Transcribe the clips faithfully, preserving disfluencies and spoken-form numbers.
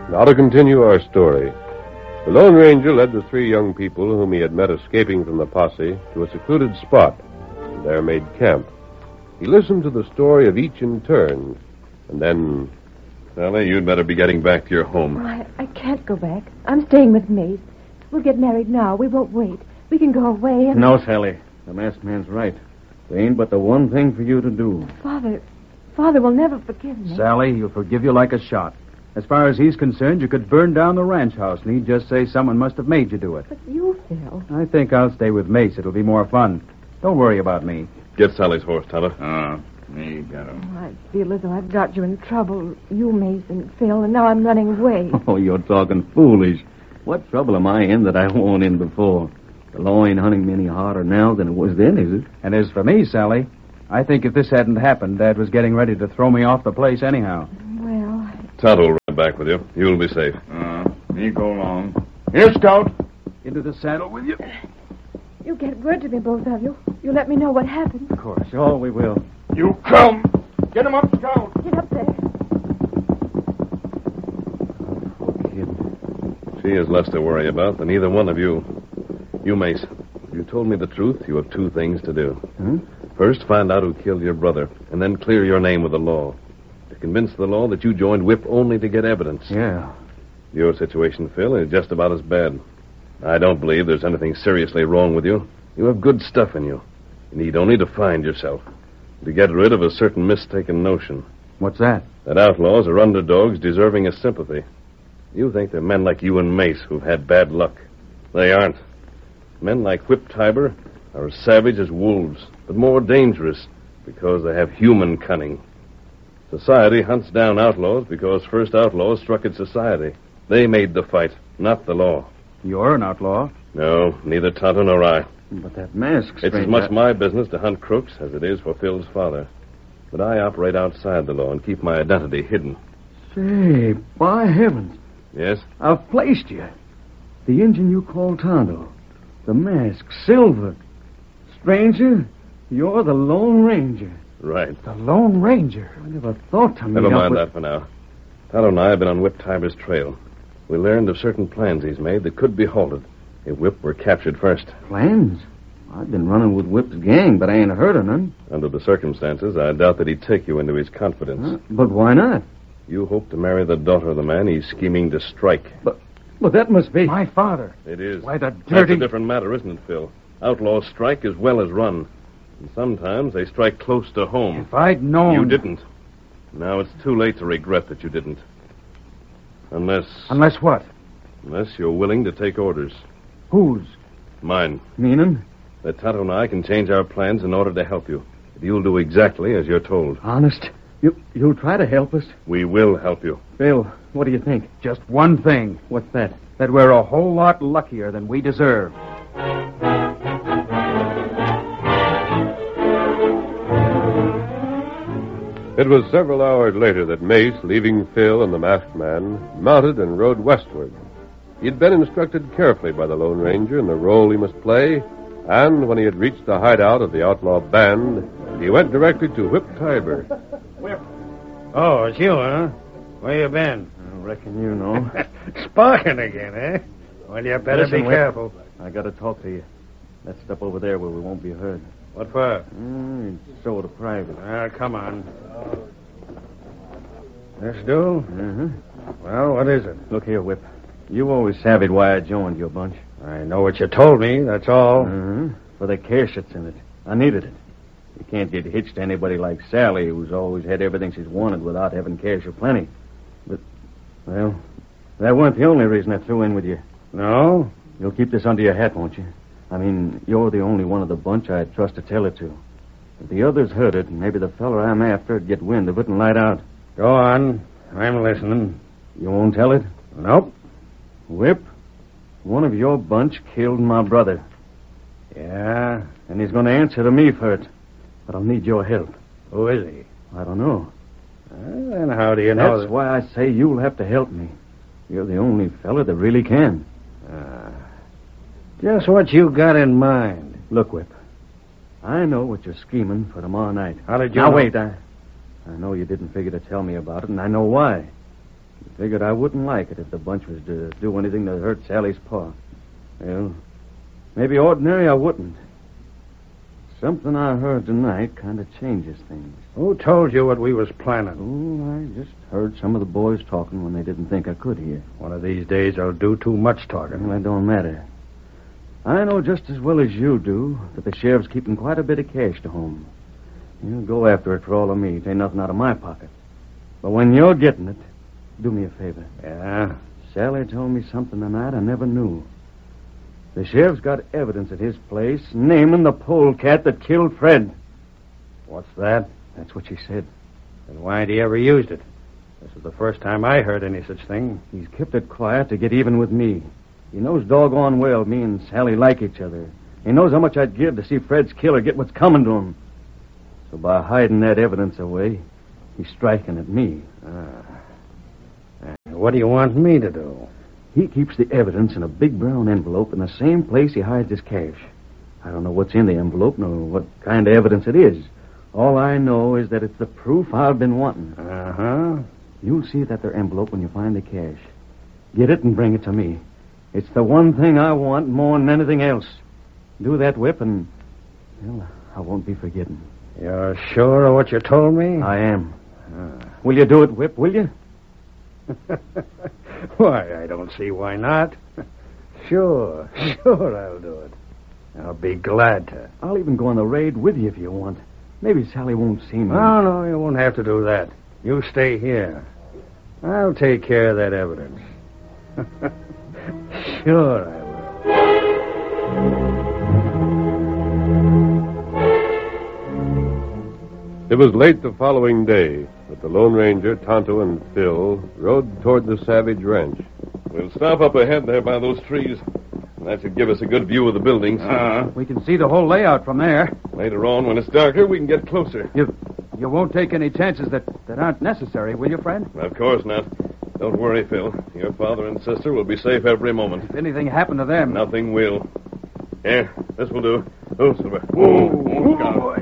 Now to continue our story. The Lone Ranger led the three young people whom he had met escaping from the posse to a secluded spot, and there made camp. He listened to the story of each in turn, and then... Sally, you'd better be getting back to your home. Oh, I, I can't go back. I'm staying with Mace. We'll get married now. We won't wait. We can go away and... No, Sally. The masked man's right. There ain't but the one thing for you to do. Father, Father will never forgive me. Sally, he'll forgive you like a shot. As far as he's concerned, you could burn down the ranch house, and he'd just say someone must have made you do it. But you, Phil. I think I'll stay with Mace. It'll be more fun. Don't worry about me. Get Sally's horse, Tonto. Ah, me got him. Oh, I feel as though I've got you in trouble, you, Mace, and Phil, and now I'm running away. Oh, you're talking foolish. What trouble am I in that I wasn't in before? The law ain't hunting me any harder now than it was then, is it? And as for me, Sally, I think if this hadn't happened, Dad was getting ready to throw me off the place anyhow. Well... Tonto will ride back with you. You'll be safe. Uh, me go along. Here, Scout. Into the saddle with you. You get word to me, both of you. You let me know what happened. Of course. Sure, we will. You come. Get him up, Scout. Get up there. Poor kid. She has less to worry about than either one of you. You, Mace, if you told me the truth, you have two things to do. Huh? First, find out who killed your brother, and then clear your name with the law. To convince the law that you joined Whip only to get evidence. Yeah. Your situation, Phil, is just about as bad. I don't believe there's anything seriously wrong with you. You have good stuff in you. You need only to find yourself. To get rid of a certain mistaken notion. What's that? That outlaws are underdogs deserving of sympathy. You think they're men like you and Mace who've had bad luck. They aren't. Men like Whip Tiber are as savage as wolves, but more dangerous because they have human cunning. Society hunts down outlaws because first outlaws struck at society. They made the fight, not the law. You're an outlaw. No, neither Tonto nor I. But that mask... It's as much my business to hunt crooks as it is for Phil's father. But I operate outside the law and keep my identity hidden. Say, by heavens. Yes? I've placed you. The engine you call Tonto. The mask, Silver. Stranger, you're the Lone Ranger. Right. The Lone Ranger. I never thought to meet Never up mind with... that for now. Tonto and I have been on Whip Tiber's trail. We learned of certain plans he's made that could be halted if Whip were captured first. Plans? I've been running with Whip's gang, but I ain't heard of none. Under the circumstances, I doubt that he'd take you into his confidence. Huh? But why not? You hope to marry the daughter of the man he's scheming to strike. But, but that must be... My father. It is. Why, the That's dirty... a different matter, isn't it, Phil? Outlaws strike as well as run. And sometimes they strike close to home. If I'd known... You didn't. Now it's too late to regret that you didn't. Unless... Unless what? Unless you're willing to take orders. Whose? Mine. Meaning? That Tonto and I can change our plans in order to help you. If you'll do exactly as you're told. Honest? You, you'll try to help us? We will help you. Phil, what do you think? Just one thing. What's that? That we're a whole lot luckier than we deserve. It was several hours later that Mace, leaving Phil and the masked man, mounted and rode westward. He had been instructed carefully by the Lone Ranger in the role he must play, and when he had reached the hideout of the outlaw band, he went directly to Whip Tiber. Whip. Oh, it's you, huh? Where you been? I reckon you know. Sparking again, eh? Well, you better Listen, be Whip. careful. I gotta talk to you. Let's step over there where we won't be heard. What for? Mm, it's sort of private. Ah, come on. This do? Uh-huh. Well, what is it? Look here, Whip. You always savvied why I joined your bunch. I know what you told me, that's all. Uh-huh. For the cash that's in it. I needed it. You can't get hitched to anybody like Sally, who's always had everything she's wanted without having cash or plenty. But, well, that weren't the only reason I threw in with you. No? You'll keep this under your hat, won't you? I mean, you're the only one of the bunch I'd trust to tell it to. If the others heard it, maybe the fella I'm after would get wind of it and light out. Go on. I'm listening. You won't tell it? Nope. Whip, one of your bunch killed my brother. Yeah? And he's going to answer to me for it. But I'll need your help. Who is he? I don't know. Well, then how do you know That's that... why I say you'll have to help me. You're the only fella that really can. Uh, just what you got in mind. Look, Whip, I know what you're scheming for tomorrow night. How did you Now, know? wait, I... I know you didn't figure to tell me about it, and I know why. Figured I wouldn't like it if the bunch was to do anything to hurt Sally's pa. Well, maybe ordinary I wouldn't. Something I heard tonight kind of changes things. Who told you what we was planning? Oh, I just heard some of the boys talking when they didn't think I could hear. One of these days I'll do too much talking. Well, it don't matter. I know just as well as you do that the sheriff's keeping quite a bit of cash to home. He'll go after it for all of me. It ain't nothing out of my pocket. But when you're getting it, do me a favor. Yeah? Sally told me something tonight I never knew. The sheriff's got evidence at his place naming the polecat that killed Fred. What's that? That's what she said. And why ain't he ever used it? This is the first time I heard any such thing. He's kept it quiet to get even with me. He knows doggone well me and Sally like each other. He knows how much I'd give to see Fred's killer get what's coming to him. So by hiding that evidence away, he's striking at me. Ah. And what do you want me to do? He keeps the evidence in a big brown envelope in the same place he hides his cash. I don't know what's in the envelope, nor what kind of evidence it is. All I know is that it's the proof I've been wanting. Uh-huh. You'll see that there envelope when you find the cash. Get it and bring it to me. It's the one thing I want more than anything else. Do that, Whip, and, well, I won't be forgetting. You're sure of what you told me? I am. Ah. Will you do it, Whip, will you? Why, I don't see why not. Sure, sure I'll do it. I'll be glad to. I'll even go on the raid with you if you want. Maybe Sally won't see me. No, no, you won't have to do that. You stay here. I'll take care of that evidence. Sure I will. It was late the following day that the Lone Ranger, Tonto, and Phil rode toward the Savage Ranch. We'll stop up ahead there by those trees. That should give us a good view of the buildings. Uh, we can see the whole layout from there. Later on, when it's darker, we can get closer. You you won't take any chances that, that aren't necessary, will you, friend? Of course not. Don't worry, Phil. Your father and sister will be safe every moment. If anything happened to them... Nothing will. Here, this will do. Oh, Silver. Whoa, whoa, boy.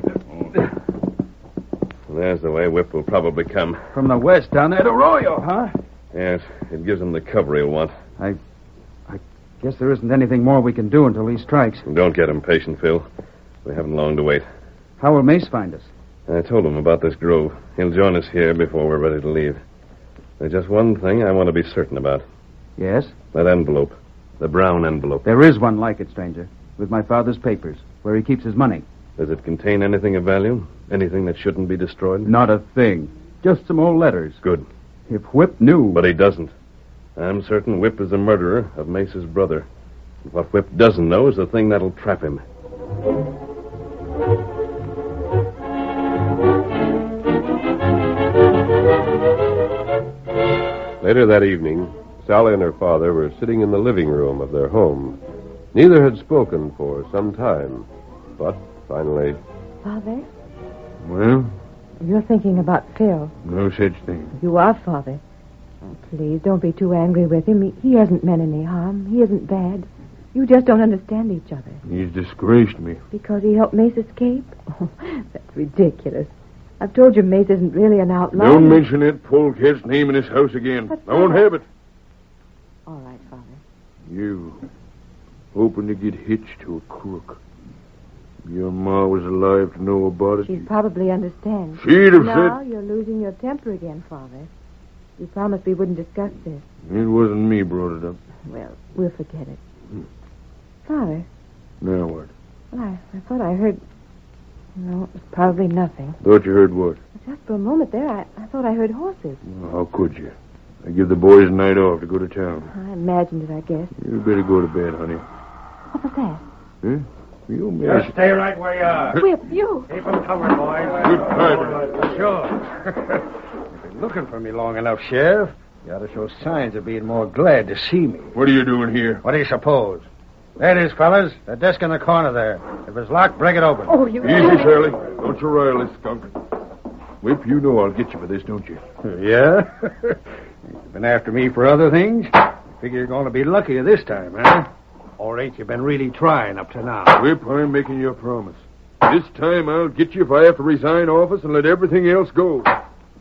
There's the way Whip will probably come. From the west, down there to Arroyo, huh? Yes, it gives him the cover he'll want. I... I guess there isn't anything more we can do until he strikes. Don't get impatient, Phil. We haven't long to wait. How will Mace find us? I told him about this grove. He'll join us here before we're ready to leave. There's just one thing I want to be certain about. Yes? That envelope. The brown envelope. There is one like it, stranger. With my father's papers, where he keeps his money. Does it contain anything of value? Anything that shouldn't be destroyed? Not a thing. Just some old letters. Good. If Whip knew... But he doesn't. I'm certain Whip is the murderer of Mace's brother. What Whip doesn't know is the thing that'll trap him. Later that evening, Sally and her father were sitting in the living room of their home. Neither had spoken for some time. But finally... Father? Well? You're thinking about Phil. No such thing. You are, Father. Oh, please, don't be too angry with him. He, he hasn't meant any harm. He isn't bad. You just don't understand each other. He's disgraced me. Because he helped Mace escape? Oh, that's ridiculous. I've told you Mace isn't really an outlaw. Don't mention that polecat's name in this house again. But I won't Father- have it. All right, Father. You, hoping to get hitched to a crook. Your ma was alive to know about it. She'd probably understand. She'd have Now said... you're losing your temper again, Father. You promised we wouldn't discuss this. It wasn't me brought it up. Well, we'll forget it. Father, Now what? well, I, I thought I heard... No, it was probably nothing. Thought you heard what? Just for a moment there, I, I thought I heard horses. Well, how could you? I give the boys a night off to go to town. I imagined it, I guess. You better go to bed, honey. What was that? Huh? You may Just stay right where you are. Whip, you! Keep them covered, boys. Good timing. Sure. You've been looking for me long enough, Sheriff. You ought to show signs of being more glad to see me. What are you doing here? What do you suppose? There it is, fellas. The desk in the corner there. If it's locked, break it open. Oh, you... Easy, Shirley. Don't you rile this skunk. Whip, you know I'll get you for this, don't you? Yeah? You've been after me for other things? Figure you're going to be luckier this time, huh? Or ain't you been really trying up to now? Whip, I'm making you a promise. This time I'll get you if I have to resign office and let everything else go.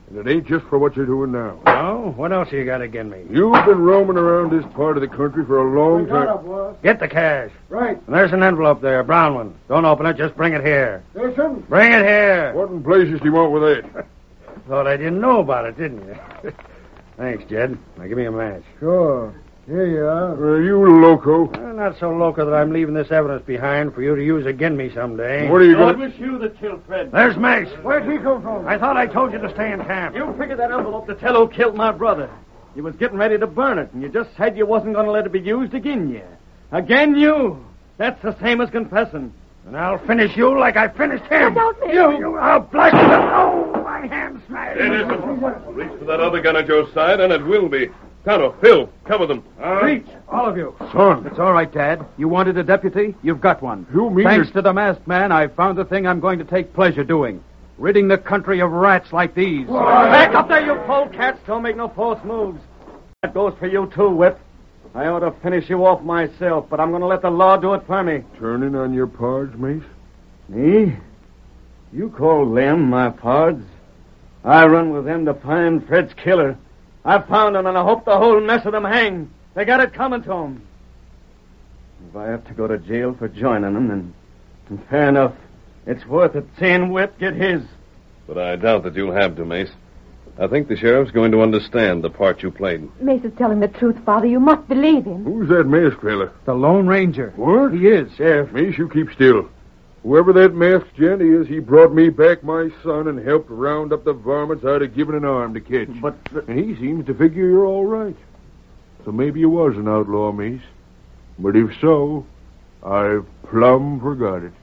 And it ain't just for what you're doing now. No? What else you got against me? You've been roaming around this part of the country for a long time. Get the cash. Right. And there's an envelope there, a brown one. Don't open it, just bring it here. Listen. Bring it here. What in places do you want with it? Thought I didn't know about it, didn't you? Thanks, Jed. Now give me a match. Sure. Here you are. Uh, you loco. Well, not so loco that I'm leaving this evidence behind for you to use against me someday. What are you going to... It was you that killed Fred. There's Mace. Where'd he come from? I thought I told you to stay in camp. You figured that envelope to tell who killed my brother. You was getting ready to burn it, and you just said you wasn't going to let it be used again you. Again you. That's the same as confessing. And I'll finish you like I finished him. Look out, Mace. You, you, I'll black you. Oh, my hand's smashed. It isn't. Reach for that other gun at your side, and it will be. Tonto, Phil, cover them. Reach, all of you. Son. It's all right, Dad. You wanted a deputy? You've got one. You mean Thanks you're- to the masked man, I've found the thing I'm going to take pleasure doing. Ridding the country of rats like these. Back up there, you polecats. Don't make no false moves. That goes for you, too, Whip. I ought to finish you off myself, but I'm going to let the law do it for me. Turning on your pards, Mace? Me? You call them my pards? I run with them to find Fred's killer. I found him, and I hope the whole mess of them hang. They got it coming to them. If I have to go to jail for joining them, then, then fair enough. It's worth it seeing Whip get his. But I doubt that you'll have to, Mace. I think the sheriff's going to understand the part you played. Mace is telling the truth, Father. You must believe him. Who's that masked fella? The Lone Ranger. What? He is. Sheriff. Mace, you keep still. Whoever that masked gent is, he brought me back my son and helped round up the varmints I'd have given an arm to catch. But... And he seems to figure you're all right. So maybe you was an outlaw, Mace. But if so, I've plumb forgot it.